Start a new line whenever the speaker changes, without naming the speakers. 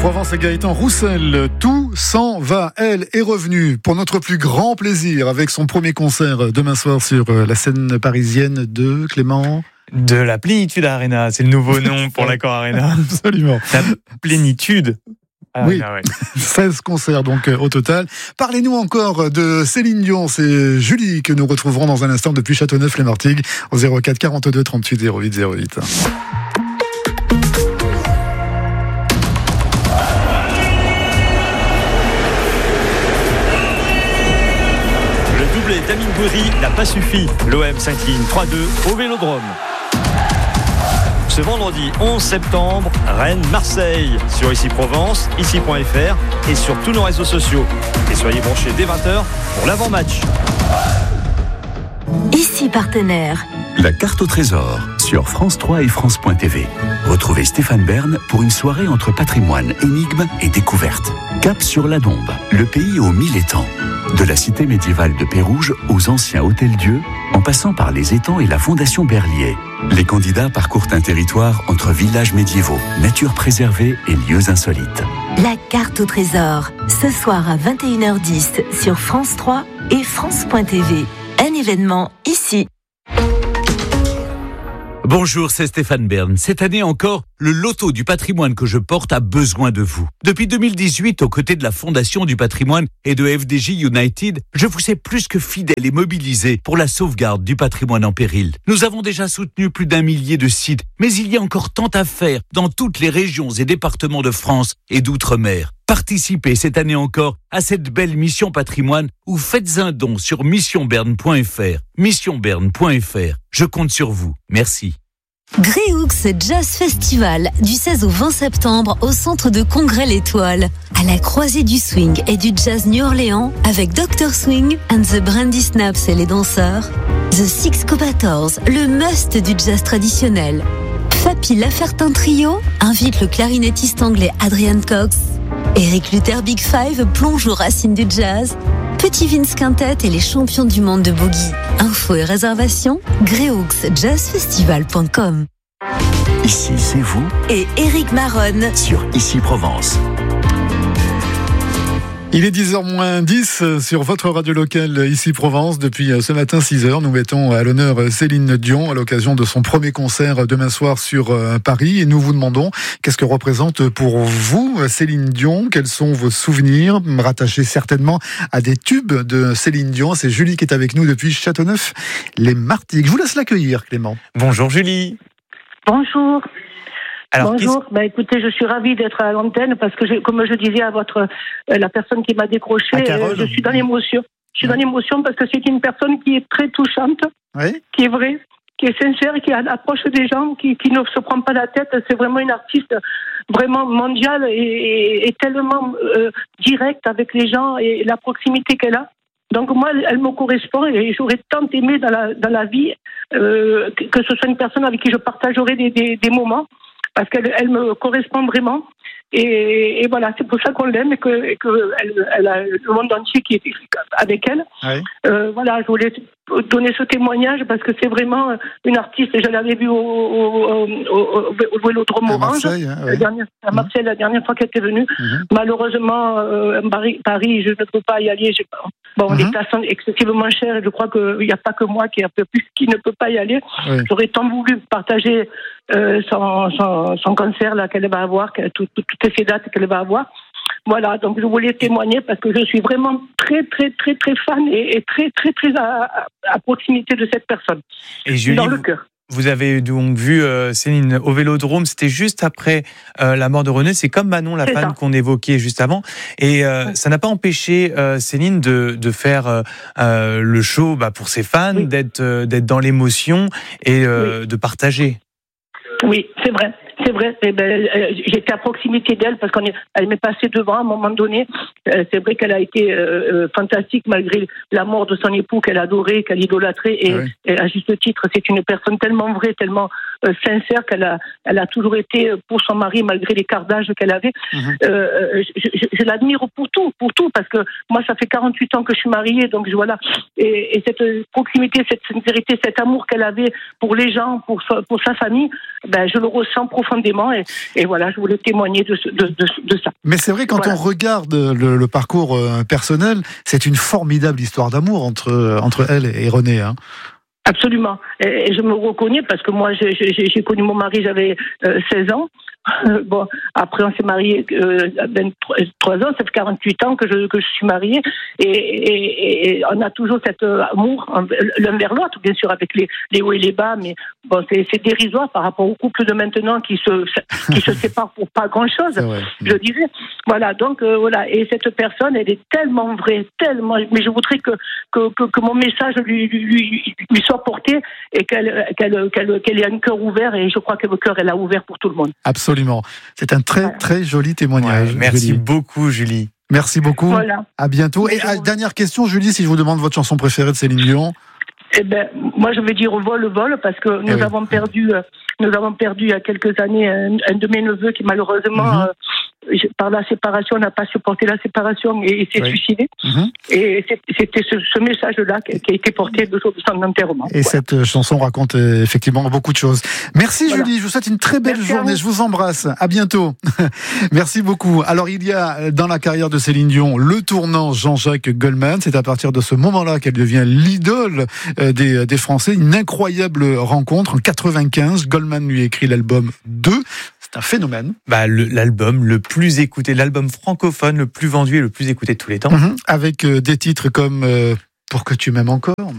Provence et Gaëtan Roussel, tout s'en va. Elle est revenue pour notre plus grand plaisir avec son premier concert demain soir sur la scène parisienne de Clément.
De la Plénitude Arena, c'est le nouveau nom pour l'Accor Arena.
Absolument.
La Plénitude.
Oui, 16 concerts donc au total. Parlez-nous encore de Céline Dion. C'est Julie que nous retrouverons dans un instant depuis Châteauneuf-les-Martigues au 04 42 38 08 08.
Le doublé d'Amine Gouiri n'a pas suffi. L'OM s'incline 3-2 au Vélodrome. Ce vendredi 11 septembre, Rennes-Marseille sur Ici Provence, ici.fr et sur tous nos réseaux sociaux. Et soyez branchés dès 20h pour l'avant-match.
Ici partenaire.
La carte au trésor sur France 3 et France.tv. Retrouvez Stéphane Bern pour une soirée entre patrimoine, énigmes et découvertes. Cap sur la Dombe, le pays aux 1000 étangs. De la cité médiévale de Pérouge aux anciens hôtels-dieux, en passant par les étangs et la fondation Berlier. Les candidats parcourent un territoire entre villages médiévaux, nature préservée et lieux insolites.
La carte au trésor, ce soir à 21h10 sur France 3 et France.tv. Un événement ici.
Bonjour, c'est Stéphane Bern. Cette année encore, le loto du patrimoine que je porte a besoin de vous. Depuis 2018, aux côtés de la Fondation du patrimoine et de FDJ United, je vous sais plus que fidèle et mobilisé pour la sauvegarde du patrimoine en péril. Nous avons déjà soutenu plus d'1 millier de sites, mais il y a encore tant à faire dans toutes les régions et départements de France et d'outre-mer. Participez cette année encore à cette belle mission patrimoine ou faites un don sur missionberne.fr. Missionberne.fr. Je compte sur vous. Merci.
Gréoux Jazz Festival du 16 au 20 septembre au centre de congrès L'Étoile. À la croisée du swing et du jazz New Orleans avec Dr Swing and the Brandy Snaps et les danseurs. The Six Cobators, le must du jazz traditionnel. Fapi Lafertin Trio invite le clarinettiste anglais Adrian Cox. Eric Luther Big Five plonge aux racines du jazz. Petit Vince Quintet et les champions du monde de boogie. Infos et réservations, greyhawksjazzfestival.com.
Ici, c'est vous
et Éric Maronne
sur Ici Provence.
Il est 10h-10 sur votre radio locale Ici Provence. Depuis ce matin 6h, nous mettons à l'honneur Céline Dion à l'occasion de son premier concert demain soir sur Paris. Et nous vous demandons qu'est-ce que représente pour vous Céline Dion. Quels sont vos souvenirs rattachés certainement à des tubes de Céline Dion. C'est Julie qui est avec nous depuis Châteauneuf-les-Martigues. Je vous laisse l'accueillir, Clément.
Bonjour Julie.
Bonjour.
Alors,
bonjour. Écoutez, je suis ravie d'être à l'antenne parce que, comme je disais à la personne qui m'a décroché, je suis dans l'émotion. Je suis dans l'émotion parce que c'est une personne qui est très touchante, qui est vraie, qui est sincère, qui approche des gens, qui ne se prend pas la tête. C'est vraiment une artiste vraiment mondiale et tellement directe avec les gens et la proximité qu'elle a. Donc moi, elle me correspond et j'aurais tant aimé dans la vie que ce soit une personne avec qui je partagerai des moments. Parce qu'elle me correspond vraiment. Et voilà, c'est pour ça qu'on l'aime et qu'elle a le monde entier qui est avec elle. Oui. Voilà, je voulais donner ce témoignage parce que c'est vraiment une artiste. Je l'avais vue au Vélodrome Orange, à Marseille, la dernière fois qu'elle était venue. Malheureusement, Paris, je ne peux pas y aller. Les places sont excessivement chères et je crois qu'il n'y a pas que moi qui ne peut pas y aller. Oui. J'aurais tant voulu partager son concert là qu'elle va avoir, toutes ces dates qu'elle va avoir. Voilà, donc je voulais témoigner parce que je suis vraiment très très très très fan et très très très à proximité de cette personne.
Et Julie, dans le cœur. Vous avez donc vu Céline au Vélodrome, c'était juste après la mort de René. C'est comme Manon, la fan qu'on évoquait juste avant. Et ça n'a pas empêché Céline de faire le show pour ses fans, d'être dans l'émotion et de partager.
Oui, c'est vrai. C'est vrai, j'étais à proximité d'elle parce qu'elle m'est passée devant à un moment donné. C'est vrai qu'elle a été fantastique malgré la mort de son époux qu'elle adorait, qu'elle idolâtrait et à juste titre, c'est une personne tellement vraie, tellement sincère elle a toujours été pour son mari malgré l'écart d'âge qu'elle avait. Je l'admire pour tout, parce que moi ça fait 48 ans que je suis mariée, donc voilà. Et cette proximité, cette sincérité, cet amour qu'elle avait pour les gens, pour sa famille, je le ressens profondément et voilà, je voulais témoigner de ça.
Mais c'est vrai, quand on regarde le parcours personnel, c'est une formidable histoire d'amour entre elle et René. Hein.
Absolument. Et je me reconnais parce que moi, j'ai connu mon mari, j'avais 16 ans. Bon, après on s'est mariés 23 ans, ça fait 48 ans que je suis mariée et on a toujours cet amour l'un vers l'autre, bien sûr avec les hauts et les bas, mais bon, c'est dérisoire par rapport au couple de maintenant qui se séparent pour pas grand chose, je disais. Voilà, donc voilà, et cette personne, elle est tellement vraie, tellement, mais je voudrais que mon message lui soit porté et qu'elle ait un cœur ouvert, et je crois que le cœur elle a ouvert pour tout le monde.
Absolument. C'est un très joli témoignage.
Ouais, merci beaucoup, Julie.
Merci beaucoup.
Voilà.
À bientôt. Et dernière question, Julie, si je vous demande votre chanson préférée de Céline Dion.
Moi, je vais dire Vol, parce que nous avons perdu il y a quelques années un de mes neveux qui malheureusement, par la séparation, n'a pas supporté la séparation et s'est suicidé. Et c'était ce message-là qui a été porté le jour de son enterrement.
Et cette chanson raconte effectivement beaucoup de choses. Merci Julie, je vous souhaite une très belle journée. Je vous embrasse. À bientôt. Merci beaucoup. Alors, il y a dans la carrière de Céline Dion le tournant Jean-Jacques Goldman. C'est à partir de ce moment-là qu'elle devient l'idole des Français. Une incroyable rencontre. En 95, Goldman lui écrit l'album 2. C'est un phénomène.
L'album le plus écouté, l'album francophone le plus vendu et le plus écouté de tous les temps.
Avec des titres comme Pour que tu m'aimes encore.